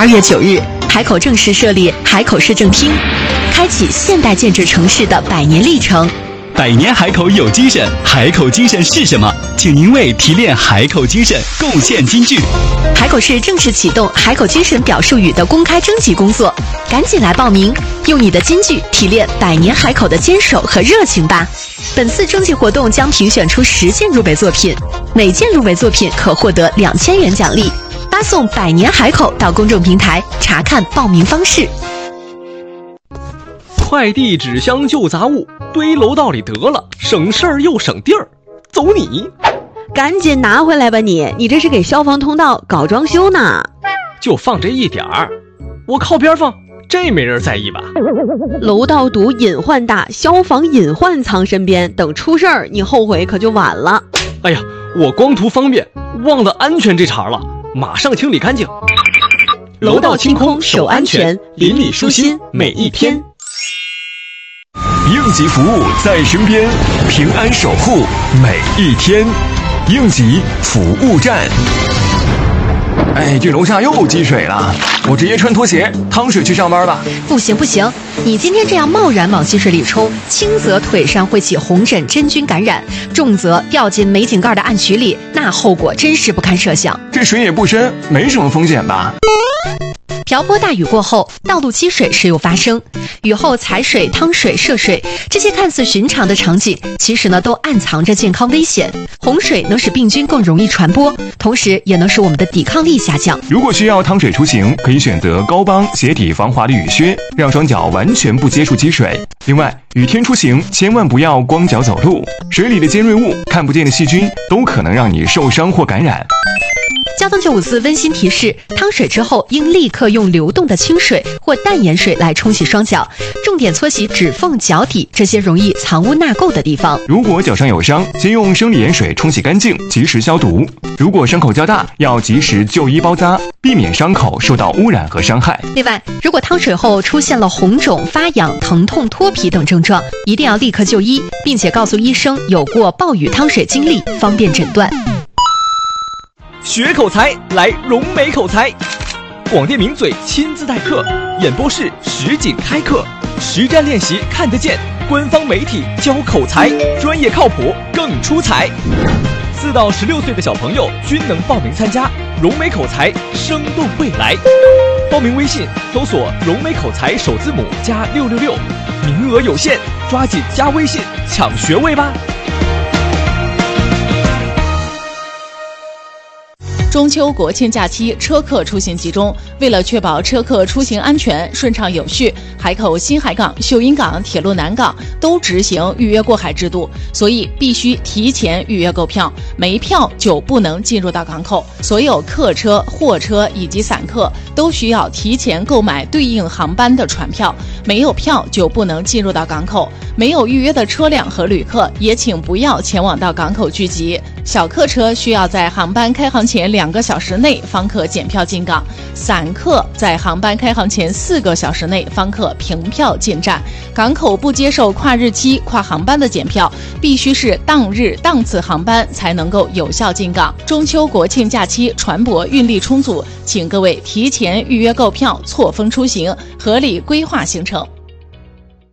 12月9日，海口正式设立海口市政厅，开启现代建制城市的100年历程。 100年海口有精神，海口精神是什么？请您为提炼海口精神贡献金句。 海口市正式启动海口精神表述语的公开征集工作，赶紧来报名，用你的金句提炼100年海口的坚守和热情吧。本次征集活动将评选出10件入围作品，每件入围作品可获得2000元奖励。发送100年海口到公众平台查看报名方式。 快递纸箱旧杂物堆楼道里得了，省事儿又省地儿，走你！ 赶紧拿回来吧你这是给消防通道搞装修呢。 就放这一点儿，我靠边放，这没人在意吧？ 楼道堵隐患大，消防隐患藏身边，等出事儿你后悔可就晚了。 哎呀，我光图方便忘了安全这茬了，马上清理干净。 楼道清空守安全，邻里舒心每一天。 应急服务在身边，平安守护每一天。应急服务站。哎，这楼下又积水了，我直接穿拖鞋趟水去上班吧。 不行，你今天这样贸然往积水里冲，轻则腿上会起红疹真菌感染，重则掉进煤井盖的暗渠里，那后果真是不堪设想。 这水也不深，没什么风险吧？ 瓢泼大雨过后，道路积水时有发生。雨后踩水、趟水、涉水，这些看似寻常的场景，其实呢都暗藏着健康危险。洪水能使病菌更容易传播，同时也能使我们的抵抗力下降。 如果需要趟水出行，可以选择高帮鞋底防滑的雨靴，让双脚完全不接触积水。另外，雨天出行千万不要光脚走路，水里的尖锐物、看不见的细菌都可能让你受伤或感染。 交通954温馨提示：趟水之后应立刻用流动的清水或淡盐水来冲洗双脚，重点搓洗指缝、脚底这些容易藏污纳垢的地方。 如果脚上有伤，先用生理盐水冲洗干净，及时消毒。如果伤口较大，要及时就医包扎，避免伤口受到污染和伤害。 另外，如果趟水后出现了红肿、发痒、疼痛、脱皮等症状，一定要立刻就医，并且告诉医生有过暴雨趟水经历，方便诊断。 学口才来融美口才，广电名嘴亲自代课，演播室实景开课，实战练习看得见，官方媒体教口才，专业靠谱更出彩。4到16岁的小朋友均能报名参加，融美口才生动未来。报名微信搜索融美口才首字母加666，名额有限，抓紧加微信抢学位吧。 中秋国庆假期车客出行集中，为了确保车客出行安全顺畅有序，海口新海港、秀英港、铁路南港都执行预约过海制度，所以必须提前预约购票，没票就不能进入到港口。所有客车、货车以及散客都需要提前购买对应航班的船票，没有票就不能进入到港口。没有预约的车辆和旅客也请不要前往到港口聚集。小客车需要在航班开航前2个小时内方可检票进港，散客在航班开航前4个小时内方可凭票进站。港口不接受跨日期、跨航班的检票，必须是当日当次航班才能够有效进港。中秋国庆假期船舶运力充足，请各位提前预约购票，错峰出行，合理规划行程。